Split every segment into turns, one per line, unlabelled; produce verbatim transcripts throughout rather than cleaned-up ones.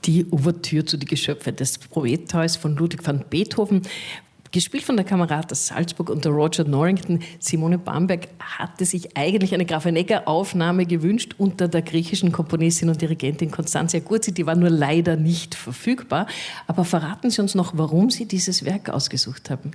Die Ouvertüre zu Die Geschöpfe des Prometheus von Ludwig van Beethoven, gespielt von der Kamerad aus Salzburg unter Roger Norrington. Simone Bamberg hatte sich eigentlich eine Grafenecker-Aufnahme gewünscht unter der griechischen Komponistin und Dirigentin Constantia Gurzi. Die war nur leider nicht verfügbar. Aber verraten Sie uns noch, warum Sie dieses Werk ausgesucht haben.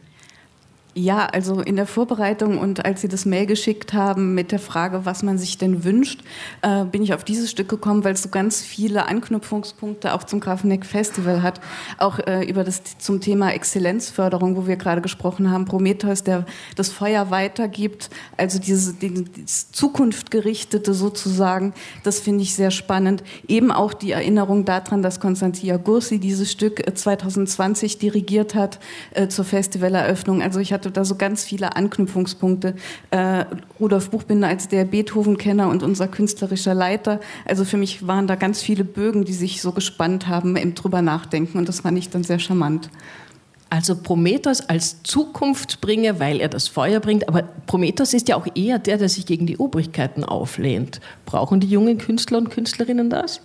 Ja, also in der Vorbereitung und als Sie das Mail geschickt haben mit der Frage, was man sich denn wünscht, äh, bin ich auf dieses Stück gekommen, weil es so ganz viele Anknüpfungspunkte auch zum Grafeneck Festival hat, auch äh, über das zum Thema Exzellenzförderung, wo wir gerade gesprochen haben, Prometheus, der das Feuer weitergibt, also diese die, dieses Zukunftgerichtete sozusagen, das finde ich sehr spannend. Eben auch die Erinnerung daran, dass Constantia Gurzi dieses Stück zwanzig zwanzig dirigiert hat äh, zur Festivaleröffnung. Also ich hatte da so ganz viele Anknüpfungspunkte. Äh, Rudolf Buchbinder als der Beethoven-Kenner und unser künstlerischer Leiter. Also für mich waren da ganz viele Bögen, die sich so gespannt haben im drüber nachdenken. Und das fand ich dann sehr charmant.
Also Prometheus als Zukunftsbringer, weil er das Feuer bringt. Aber Prometheus ist ja auch eher der, der sich gegen die Obrigkeiten auflehnt. Brauchen die jungen Künstler und Künstlerinnen das?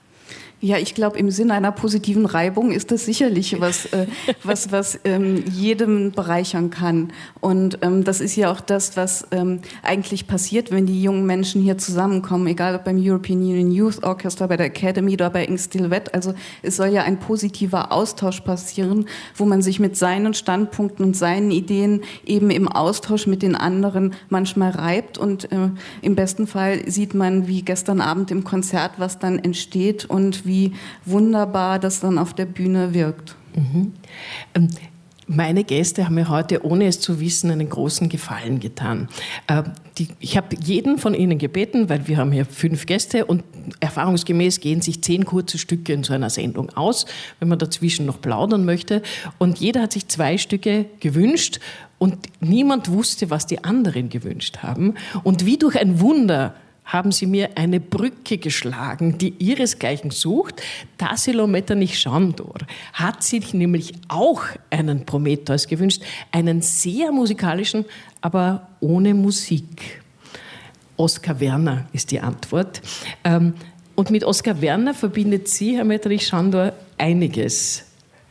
Ja, ich glaube, im Sinne einer positiven Reibung ist das sicherlich was, äh, was, was ähm, jedem bereichern kann. Und ähm, das ist ja auch das, was ähm, eigentlich passiert, wenn die jungen Menschen hier zusammenkommen, egal ob beim European Union Youth Orchestra, bei der Academy oder bei Inkstilvet. Also es soll ja ein positiver Austausch passieren, wo man sich mit seinen Standpunkten und seinen Ideen eben im Austausch mit den anderen manchmal reibt. Und äh, im besten Fall sieht man, wie gestern Abend im Konzert, was dann entsteht und wie wie wunderbar das dann auf der Bühne wirkt.
Mhm. Ähm, meine Gäste haben mir heute, ohne es zu wissen, einen großen Gefallen getan. Ähm, die, ich habe jeden von ihnen gebeten, weil wir haben hier fünf Gäste und erfahrungsgemäß gehen sich zehn kurze Stücke in so einer Sendung aus, wenn man dazwischen noch plaudern möchte. Und jeder hat sich zwei Stücke gewünscht und niemand wusste, was die anderen gewünscht haben. Und wie durch ein Wunder haben sie mir eine Brücke geschlagen, die ihresgleichen sucht. Tassilo Metternich-Sándor hat sich nämlich auch einen Prometheus gewünscht, einen sehr musikalischen, aber ohne Musik. Oskar Werner ist die Antwort. Und mit Oskar Werner verbindet Sie, Herr Metternich-Sándor, einiges.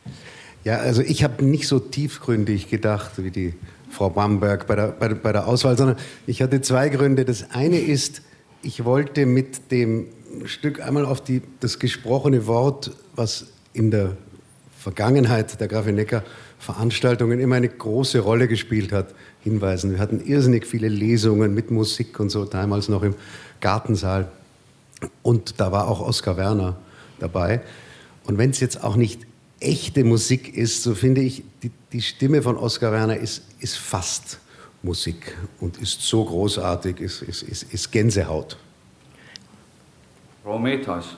Ja, also ich habe nicht so tiefgründig gedacht wie die Frau Bamberg bei der, bei der, bei der Auswahl, sondern ich hatte zwei Gründe. Das eine ist, ich wollte mit dem Stück einmal auf die, das gesprochene Wort, was in der Vergangenheit der Grafenecker Veranstaltungen immer eine große Rolle gespielt hat, hinweisen. Wir hatten irrsinnig viele Lesungen mit Musik und so, damals noch im Gartensaal. Und da war auch Oskar Werner dabei. Und wenn es jetzt auch nicht echte Musik ist, so finde ich, die, die Stimme von Oskar Werner ist, ist fast Musik und ist so großartig, ist, ist, ist, ist Gänsehaut.
Prometheus.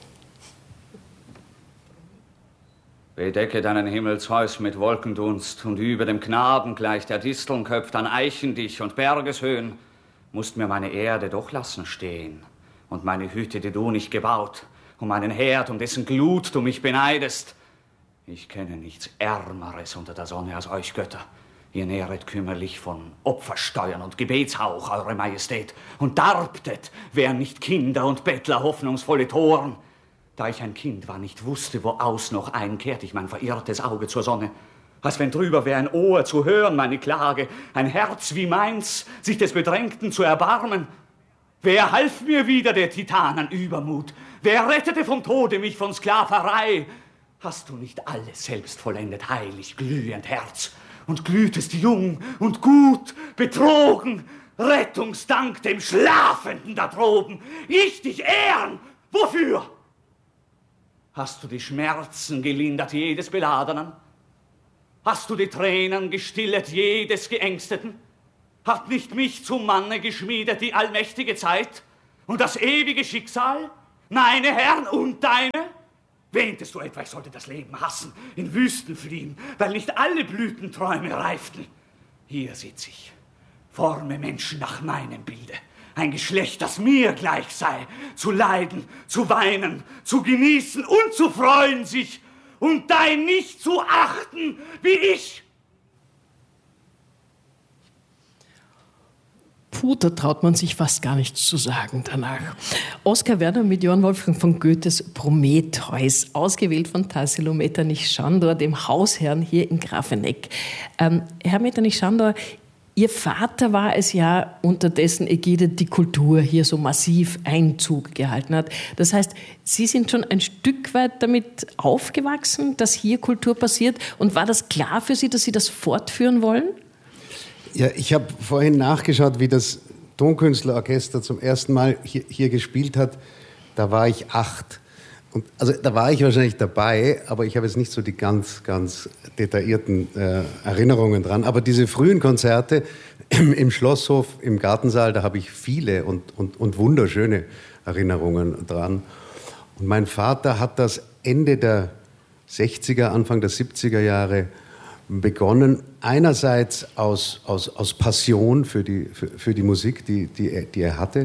Bedecke deinen Himmelshäus mit Wolkendunst und über dem Knaben gleich der Disteln köpft an Eichendich und Bergeshöhen, musst mir meine Erde doch lassen stehen und meine Hütte, die du nicht gebaut, und meinen Herd, um dessen Glut du mich beneidest. Ich kenne nichts Ärmeres unter der Sonne als euch Götter. Ihr nähret kümmerlich von Opfersteuern und Gebetshauch, Eure Majestät, und darbtet, wären nicht Kinder und Bettler hoffnungsvolle Toren. Da ich ein Kind war, nicht wusste, wo aus noch einkehrt ich mein verirrtes Auge zur Sonne, als wenn drüber wär ein Ohr zu hören meine Klage, ein Herz wie meins, sich des Bedrängten zu erbarmen. Wer half mir wieder der Titanen Übermut? Wer rettete vom Tode mich von Sklaverei? Hast du nicht alles selbst vollendet, heilig, glühend Herz? Und glühtest jung und gut, betrogen, Rettungsdank dem Schlafenden da droben. Ich dich ehren, wofür? Hast du die Schmerzen gelindert jedes Beladenen? Hast du die Tränen gestillet jedes Geängsteten? Hat nicht mich zum Manne geschmiedet die allmächtige Zeit und das ewige Schicksal, meine Herren und deine? Wähntest du etwa, ich sollte das Leben hassen, in Wüsten fliehen, weil nicht alle Blütenträume reiften? Hier sitz ich, forme Menschen nach meinem Bilde, ein Geschlecht, das mir gleich sei, zu leiden, zu weinen, zu genießen und zu freuen sich und dein nicht zu achten wie ich.
puh, da traut man sich fast gar nichts zu sagen danach. Oskar Werner mit Johann Wolfgang von Goethes Prometheus, ausgewählt von Tassilo Metternich-Schandor, dem Hausherrn hier in Grafeneck. Ähm, Herr Metternich-Schandor, Ihr Vater war es ja, unter dessen Ägide die Kultur hier so massiv Einzug gehalten hat. Das heißt, Sie sind schon ein Stück weit damit aufgewachsen, dass hier Kultur passiert. Und war das klar für Sie, dass Sie das fortführen wollen?
Ja, ich habe vorhin nachgeschaut, wie das Tonkünstlerorchester zum ersten Mal hier, hier gespielt hat. Da war ich acht. Und also da war ich wahrscheinlich dabei, aber ich habe jetzt nicht so die ganz, ganz detaillierten äh, Erinnerungen dran. Aber diese frühen Konzerte im, im Schlosshof, im Gartensaal, da habe ich viele und, und, und wunderschöne Erinnerungen dran. Und mein Vater hat das Ende der sechziger, Anfang der siebziger Jahre begonnen. Einerseits aus, aus, aus Passion für die, für, für die Musik, die, die, er, die er hatte.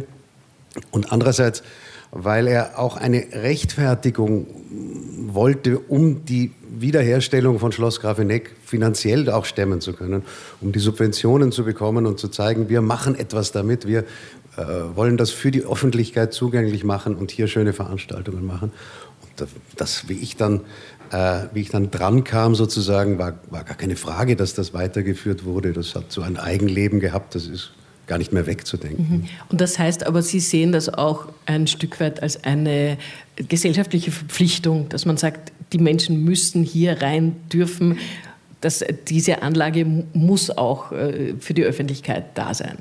Und andererseits weil er auch eine Rechtfertigung wollte, um die Wiederherstellung von Schloss Grafeneck finanziell auch stemmen zu können, um die Subventionen zu bekommen und zu zeigen, wir machen etwas damit, wir äh, wollen das für die Öffentlichkeit zugänglich machen und hier schöne Veranstaltungen machen. Und das, wie ich dann, äh, wie ich dann dran kam sozusagen, war, war gar keine Frage, dass das weitergeführt wurde. Das hat so ein Eigenleben gehabt, das ist gar nicht mehr wegzudenken.
Und das heißt aber, Sie sehen das auch ein Stück weit als eine gesellschaftliche Verpflichtung, dass man sagt, die Menschen müssen hier rein dürfen, dass diese Anlage muss auch für die Öffentlichkeit da sein.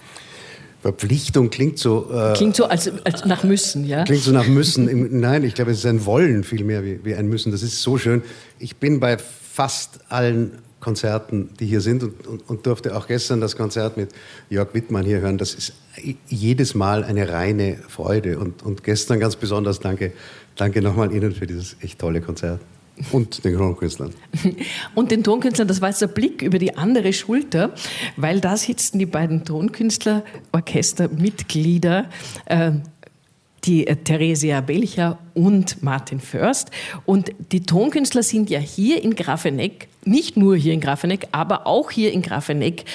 Verpflichtung klingt so... Äh,
klingt so als, als nach müssen, ja?
Klingt so nach müssen. Nein, ich glaube, es ist ein Wollen vielmehr wie, wie ein Müssen. Das ist so schön. Ich bin bei fast allen Konzerten, die hier sind und, und, und durfte auch gestern das Konzert mit Jörg Wittmann hier hören. Das ist jedes Mal eine reine Freude und, und gestern ganz besonders danke, danke nochmal Ihnen für dieses echt tolle Konzert und den Tonkünstlern.
Und den Tonkünstlern, das war jetzt der Blick über die andere Schulter, weil da sitzen die beiden Tonkünstler-Orchestermitglieder, äh, die Theresia Belcher und Martin Först. Und die Tonkünstler sind ja hier in Grafeneck, nicht nur hier in Grafeneck, aber auch hier in Grafeneck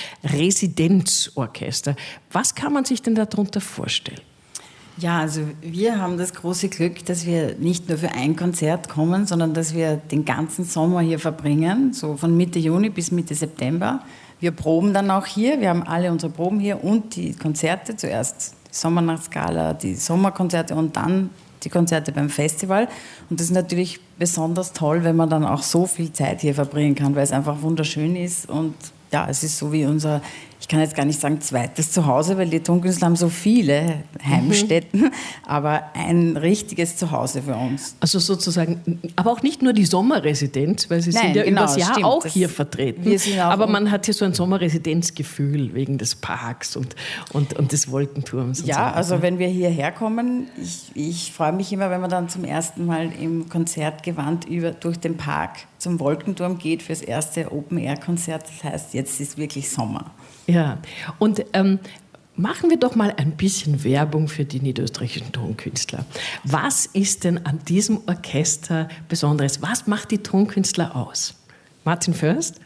Residenzorchester. Was kann man sich denn darunter vorstellen?
Ja, also wir haben das große Glück, dass wir nicht nur für ein Konzert kommen, sondern dass wir den ganzen Sommer hier verbringen, so von Mitte Juni bis Mitte September. Wir proben dann auch hier, wir haben alle unsere Proben hier und die Konzerte, zuerst die Sommernachtsgala, die Sommerkonzerte und dann die Konzerte beim Festival. Und das ist natürlich besonders toll, wenn man dann auch so viel Zeit hier verbringen kann, weil es einfach wunderschön ist. Und ja, es ist so wie unser, ich kann jetzt gar nicht sagen zweites Zuhause, weil die Tonkünstler haben so viele Heimstätten, mhm. aber ein richtiges Zuhause für uns.
Also sozusagen, aber auch nicht nur die Sommerresidenz, weil Sie Nein, sind ja genau, übers Jahr stimmt, auch hier vertreten. Wir sind auch aber man hat hier so ein Sommerresidenzgefühl wegen des Parks und, und, und des Wolkenturms. Und
ja,
so.
Also wenn wir hierher kommen, ich, ich freue mich immer, wenn man dann zum ersten Mal im Konzertgewand über, durch den Park zum Wolkenturm geht für das erste Open-Air-Konzert. Das heißt, jetzt ist wirklich Sommer.
Ja, und ähm, machen wir doch mal ein bisschen Werbung für die niederösterreichischen Tonkünstler. Was ist denn an diesem Orchester Besonderes? Was macht die Tonkünstler aus? Martin Först?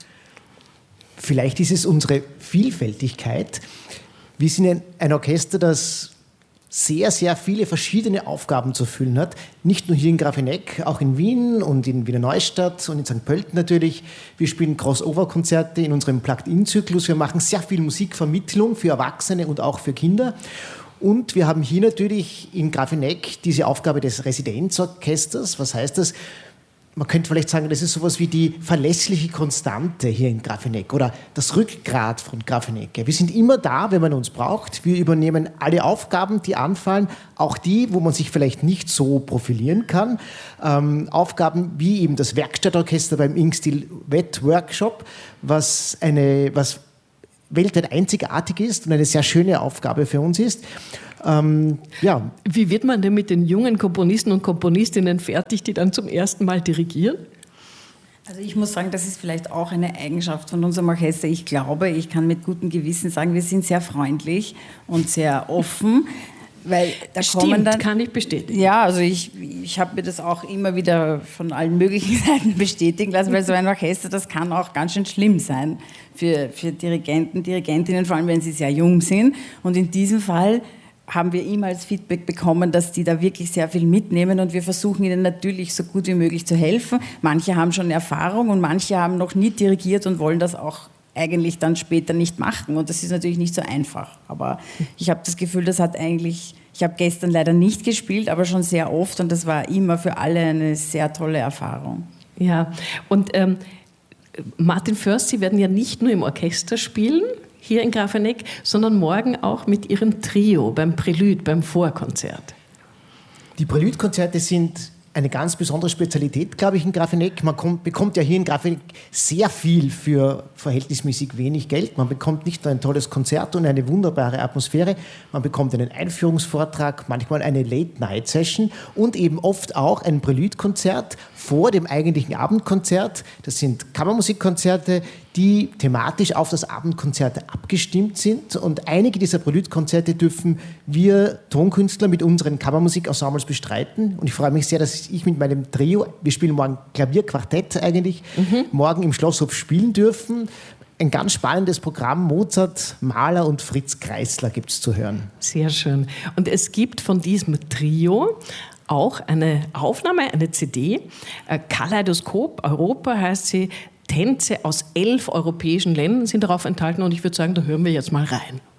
Vielleicht ist es unsere Vielfältigkeit. Wir sind ein Orchester, das sehr, sehr viele verschiedene Aufgaben zu erfüllen hat. Nicht nur hier in Grafeneck, auch in Wien und in Wiener Neustadt und in Sankt Pölten natürlich. Wir spielen Crossover-Konzerte in unserem Plugged-In-Zyklus. Wir machen sehr viel Musikvermittlung für Erwachsene und auch für Kinder. Und wir haben hier natürlich in Grafeneck diese Aufgabe des Residenzorchesters. Was heißt das? Man könnte vielleicht sagen, das ist sowas wie die verlässliche Konstante hier in Grafeneck oder das Rückgrat von Grafeneck. Wir sind immer da, wenn man uns braucht. Wir übernehmen alle Aufgaben, die anfallen, auch die, wo man sich vielleicht nicht so profilieren kann. Ähm, Aufgaben wie eben das Werkstattorchester beim Inkstil Wet Workshop, was eine, was weltweit einzigartig ist und eine sehr schöne Aufgabe für uns ist. Ähm, ja.
Wie wird man denn mit den jungen Komponisten und Komponistinnen fertig, die dann zum ersten Mal dirigieren?
Also ich muss sagen, das ist vielleicht auch eine Eigenschaft von unserem Orchester. Ich glaube, ich kann mit gutem Gewissen sagen, wir sind sehr freundlich und sehr offen. Weil da
Stimmt,
kommen dann,
kann ich bestätigen.
Ja, also ich, ich habe mir das auch immer wieder von allen möglichen Seiten bestätigen lassen, weil so ein Orchester, das kann auch ganz schön schlimm sein für, für Dirigenten, Dirigentinnen, vor allem wenn sie sehr jung sind. Und in diesem Fall haben wir immer als Feedback bekommen, dass die da wirklich sehr viel mitnehmen und wir versuchen ihnen natürlich so gut wie möglich zu helfen. Manche haben schon Erfahrung und manche haben noch nie dirigiert und wollen das auch eigentlich dann später nicht machen und das ist natürlich nicht so einfach. Aber ich habe das Gefühl, das hat eigentlich, ich habe gestern leider nicht gespielt, aber schon sehr oft und das war immer für alle eine sehr tolle Erfahrung.
Ja, und ähm, Martin Först, Sie werden ja nicht nur im Orchester spielen, hier in Grafeneck, sondern morgen auch mit Ihrem Trio beim Prelude, beim Vorkonzert.
Die Prelude-Konzerte sind eine ganz besondere Spezialität, glaube ich, in Grafeneck. Man kommt, bekommt ja hier in Grafeneck sehr viel für verhältnismäßig wenig Geld. Man bekommt nicht nur ein tolles Konzert und eine wunderbare Atmosphäre, man bekommt einen Einführungsvortrag, manchmal eine Late-Night-Session und eben oft auch ein Prelude-Konzert vor dem eigentlichen Abendkonzert. Das sind Kammermusikkonzerte, die thematisch auf das Abendkonzert abgestimmt sind. Und einige dieser Prelude-Konzerte dürfen wir Tonkünstler mit unseren Kammermusikensembles bestreiten. Und ich freue mich sehr, dass ich mit meinem Trio, wir spielen morgen Klavierquartett eigentlich, mhm. morgen im Schlosshof spielen dürfen. Ein ganz spannendes Programm, Mozart, Mahler und Fritz Kreisler gibt es zu hören.
Sehr schön. Und es gibt von diesem Trio auch eine Aufnahme, eine C D. Kaleidoskop Europa heißt sie. Tänze aus elf europäischen Ländern sind darauf enthalten und ich würde sagen, da hören wir jetzt mal rein.